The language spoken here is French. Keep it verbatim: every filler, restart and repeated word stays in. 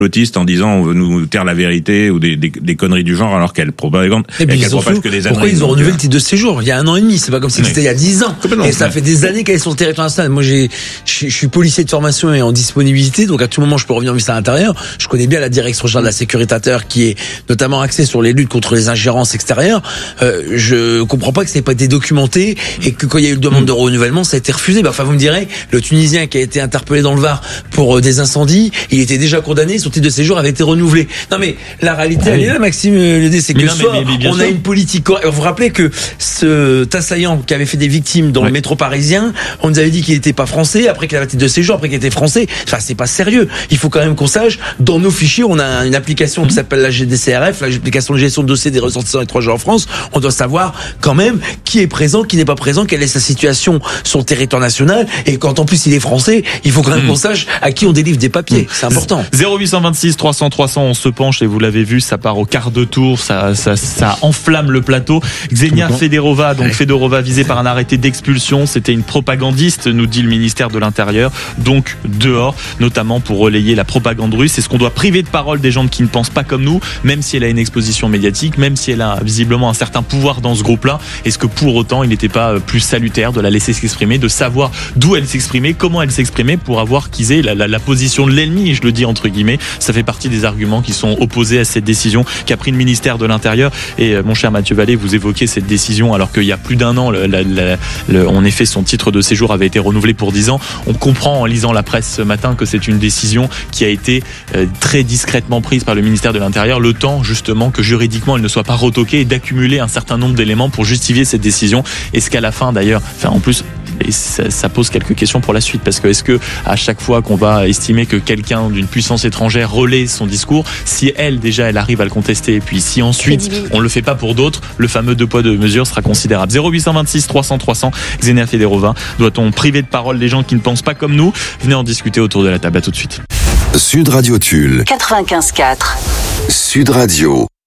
complotiste en disant on veut nous taire la vérité ou des, des, des conneries du genre alors qu'elle propagande et puis qu'elle propage que des pourquoi ils ont renouvelé le titre de séjour il y a un an et demi, c'est pas comme si oui. c'était il y a dix ans et ça fait des années qu'elle est sur le territoire national. Moi j'ai je suis policier de formation et en disponibilité, donc à tout moment je peux revenir en ministère de l'Intérieur. Je connais bien la direction générale de la sécurité intérieure qui est notamment axée sur les luttes contre les ingérences extérieures. Euh, je comprends pas que ça n'ait pas été documenté et que quand il y a eu une demande de renouvellement ça a été refusé. Bah, enfin vous me direz, le Tunisien qui a été interpellé dans le Var pour euh, des incendies, il était déjà condamné, son titre de séjour avait été renouvelé. Non mais la réalité, ah, elle est là, Maxime Lédé, c'est que non, soit mais, mais, mais on sûr. a une politique. Vous vous rappelez que cet assaillant qui avait fait des victimes dans ouais. le métro parisien, on nous avait dit qu'il n'était pas français, après qu'il avait un titre de séjour, après qu'il était français. Enfin, c'est pas sérieux. Il faut quand même qu'on sache, dans nos fichiers, on a une application qui s'appelle la G D C R F, l'application de gestion de dossier des ressortissants étrangers en France. On doit savoir quand même qui est présent, qui n'est pas présent, quelle est sa situation sur le territoire national. Et quand en plus il est français, il faut quand même mmh. qu'on sache à qui on délivre des papiers. Mmh. C'est important. zéro huit cent vingt-six trois cents trois cents, on se penche et vous l'avez vu, ça part au quart de tour, ça, ça, ça enflamme le plateau. Xenia Federova, donc ouais. Fedorova visée par un arrêté d'expulsion, c'était une propagandiste, nous dit le ministère de l'Intérieur, donc dehors, notamment pour relayer la propagande russe. Est-ce qu'on doit priver de parole des gens qui ne pensent pas comme nous, même si elle a une exposition médiatique, même si elle a visiblement un certain pouvoir dans ce groupe-là? Est-ce que pour autant il n'était pas plus salutaire de la laisser s'exprimer, de savoir d'où elle s'exprimait, comment elle s'exprimait, pour avoir qu'isé la, la, la position de l'ennemi, et je le dis entre guillemets. Ça fait partie des arguments qui sont opposés à cette décision qu'a pris le ministère de l'Intérieur. Et euh, mon cher Mathieu Vallée, vous évoquez cette décision alors qu'il y a plus d'un an, le, la, la, le, en effet, son titre de séjour avait été renouvelé pour dix ans. On comprend en lisant la presse ce matin que c'est une décision qui a été euh, très discrètement prise par le ministère de l'Intérieur, le temps justement que juridiquement elle ne soit pas retoquée et d'accumuler un certain nombre d'éléments pour justifier cette décision. Est-ce qu'à la fin d'ailleurs, enfin en plus, et ça, ça pose quelques questions pour la suite, parce que est-ce que à chaque fois qu'on va estimer que quelqu'un d'une puissance étrangère relaie son discours, si elle déjà elle arrive à le contester, et puis si ensuite on le fait pas pour d'autres, le fameux deux poids deux mesures sera considérable. Zéro huit cent vingt-six trois cents trois cents, Xenia Federova, doit-on priver de parole les gens qui ne pensent pas comme nous? Venez en discuter autour de la table, à tout de suite. Sud Radio Tulle quatre-vingt-quinze quatre. Sud Radio.